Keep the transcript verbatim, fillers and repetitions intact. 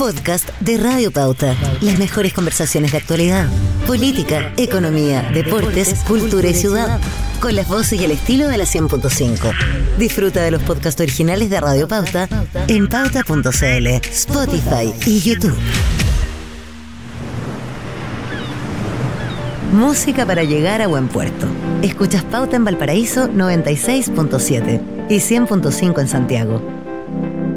podcast de Radio Pauta. Las mejores conversaciones de actualidad, política, economía, deportes, cultura y ciudad. Con las voces y el estilo de la cien punto cinco. Disfruta de los podcasts originales de Radio Pauta en pauta punto c l, Spotify y YouTube. Música para llegar a buen puerto. Escuchas Pauta en Valparaíso noventa y seis punto siete y cien punto cinco en Santiago.